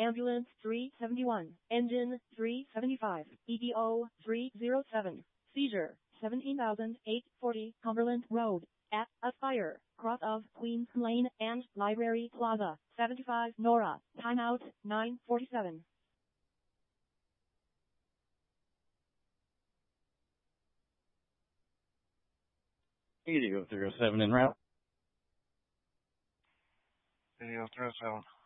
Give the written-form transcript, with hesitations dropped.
Ambulance 371, Engine 375, EDO 307, Seizure 17,840 Cumberland Road, at Aspire, cross of Queens Lane and Library Plaza, 75 Nora, timeout 9:47. EDO 307 en route. EDO 307.